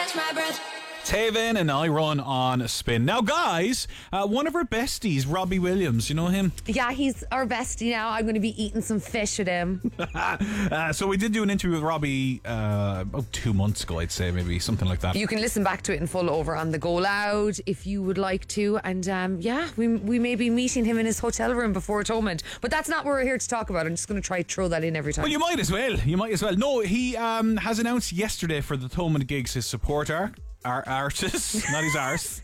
Taven and I Run on a Spin. Now, guys, one of our besties, Robbie Williams, you know him? Yeah, he's our bestie now. I'm going to be eating some fish with him. So we did do an interview with Robbie about 2 months ago, I'd say, maybe, something like that. You can listen back to it in full over on the Go Loud if you would like to. And we may be meeting him in his hotel room before Atonement. But that's not what we're here to talk about. I'm just going to try to throw that in every time. Well, you might as well. No, he has announced yesterday for the Atonement gigs his support artist, not his arse.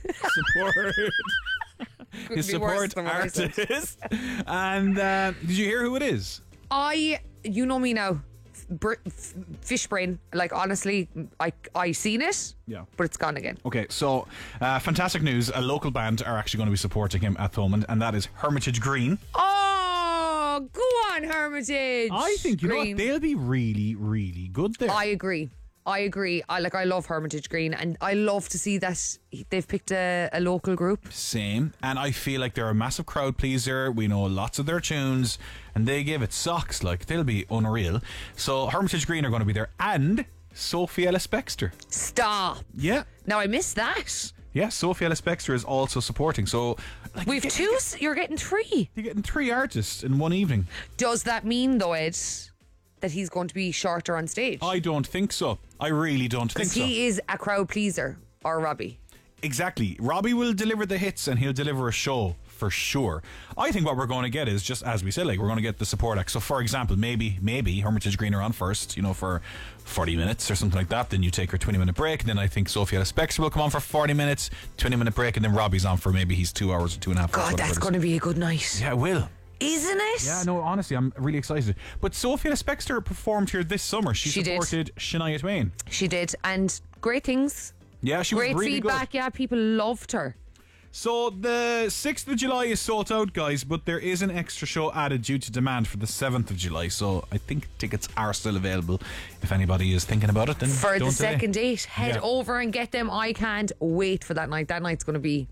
His support artist. And did you hear who it is? You know me now. Fish brain. Like, honestly, I seen it, yeah, but it's gone again. Okay, so fantastic news. A local band are actually going to be supporting him at Thomond, and that is Hermitage Green. Oh, go on, Hermitage. I think, you know Green. what, they'll be really, really good there. I agree. I love Hermitage Green, and I love to see that they've picked a local group. Same. And I feel like they're a massive crowd pleaser. We know lots of their tunes, and they give it socks. Like, they'll be unreal. So Hermitage Green are going to be there, and Sophie Ellis-Bextor. Stop. Yeah. Now I missed that. Yeah, Sophie Ellis-Bextor is also supporting. So, like, we've two. You're getting three. You're getting three artists in one evening. Does that mean, though, Ed, that he's going to be shorter on stage? I don't think so. I really don't think so. Because he is a crowd pleaser, or Robbie. Exactly. Robbie will deliver the hits and he'll deliver a show for sure. I think what we're going to get is, just as we said, like, we're going to get the support act. So, for example, maybe Hermitage Green are on first, you know, for 40 minutes or something like that. Then you take your 20-minute break. And then I think Sophie Ellis-Bextor will come on for 40 minutes, 20-minute break, and then Robbie's on for maybe he's 2 hours or 2.5 hours. God, that's going to be a good night. Yeah, it will. Isn't it? Yeah, no, honestly, I'm really excited. But Sophie Ellis-Bextor performed here this summer. She supported Shania Twain. She did, and great things. Yeah, she was really good. Great feedback, yeah, people loved her. So the 6th of July is sold out, guys, but there is an extra show added due to demand for the 7th of July. So I think tickets are still available. If anybody is thinking about it, then for don't the delay. second date, head over and get them. I can't wait for that night. That night's going to be...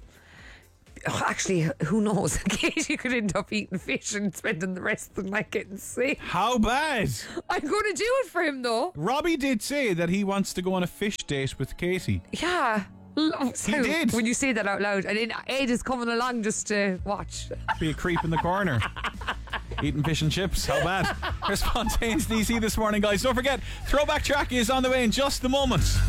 Actually, who knows? Katie could end up eating fish and spending the rest of the night getting sick. How bad? I'm going to do it for him, though. Robbie did say that he wants to go on a fish date with Katie. Yeah. He did. When you say that out loud. And then Ed is coming along just to watch. Be a creep in the corner. Eating fish and chips. How bad? There's Fontaines DC this morning, guys. Don't forget, Throwback Track is on the way in just a moment.